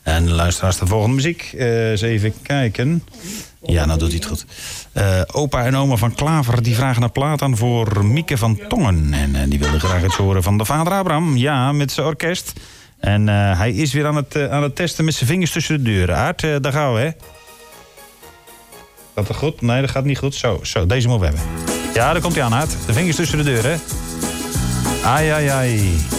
En luisteraars, de volgende muziek. Eens even kijken. Ja, nou doet hij het goed. Opa en oma van Klaver die vragen een plaat aan voor Mieke van Tongen. En die willen graag iets horen van de vader Abraham. Ja, met zijn orkest. En hij is weer aan het testen met zijn vingers tussen de deuren. Aart, daar gaan we, hè? Gaat dat goed? Nee, dat gaat niet goed. Zo, deze moeten we hebben. Ja, daar komt hij aan, Aart. De vingers tussen de deuren, hè? Ai, ai, ai.